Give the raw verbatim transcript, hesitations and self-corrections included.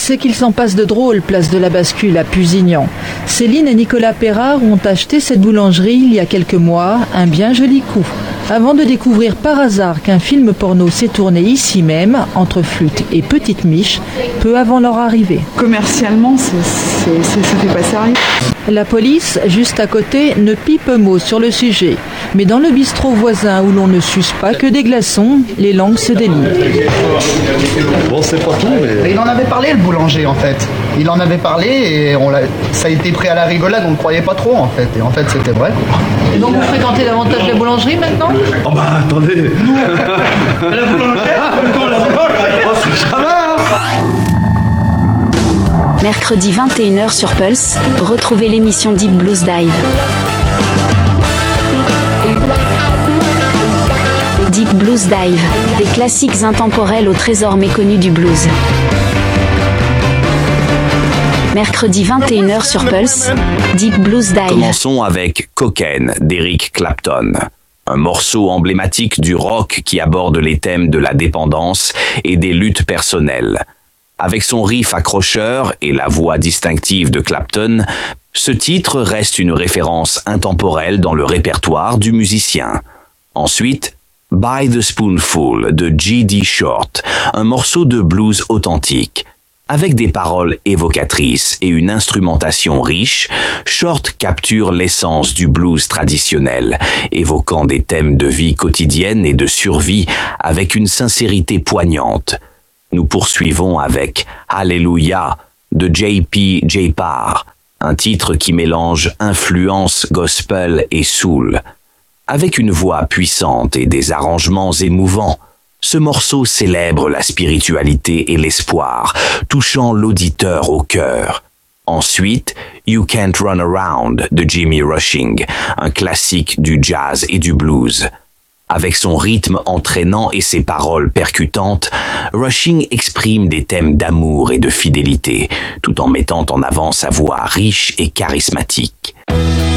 C'est qu'il s'en passe de drôle, place de la Bascule à Pusignan. Céline et Nicolas Pérard ont acheté cette boulangerie il y a quelques mois, un bien joli coup. Avant de découvrir par hasard qu'un film porno s'est tourné ici même, entre Flûte et Petite Miche, peu avant leur arrivée. Commercialement, c'est, c'est, c'est, ça fait pas sérieux. La police, juste à côté, ne pipe mot sur le sujet. Mais dans le bistrot voisin où l'on ne suce pas que des glaçons, les langues se délient. Bon, c'est pas tout, mais... Il en avait parlé, le boulanger, en fait. Il en avait parlé et on l'a... ça a été pris à la rigolade, on ne croyait pas trop, en fait. Et en fait, c'était vrai, quoi. Et donc, vous fréquentez davantage la boulangerie, maintenant ? Oh bah, attendez. La boulangère, on la boulangerie. Oh, c'est jamais. Mercredi vingt et une heures sur Pulse, retrouvez l'émission Deep Blues Dive. Deep Blues Dive, des classiques intemporels au trésor méconnu du blues. Mercredi vingt et une heures sur Pulse, Deep Blues Dive. Commençons avec Cocaine d'Eric Clapton. Un morceau emblématique du rock qui aborde les thèmes de la dépendance et des luttes personnelles. Avec son riff accrocheur et la voix distinctive de Clapton, ce titre reste une référence intemporelle dans le répertoire du musicien. Ensuite, By the Spoonful de G D Short, un morceau de blues authentique. Avec des paroles évocatrices et une instrumentation riche, Short capture l'essence du blues traditionnel, évoquant des thèmes de vie quotidienne et de survie avec une sincérité poignante. Nous poursuivons avec Hallelujah de J P J Parr, un titre qui mélange influence gospel et soul. Avec une voix puissante et des arrangements émouvants, ce morceau célèbre la spiritualité et l'espoir, touchant l'auditeur au cœur. Ensuite, You Can't Run Around de Jimmy Rushing, un classique du jazz et du blues. Avec son rythme entraînant et ses paroles percutantes, Rushing exprime des thèmes d'amour et de fidélité, tout en mettant en avant sa voix riche et charismatique.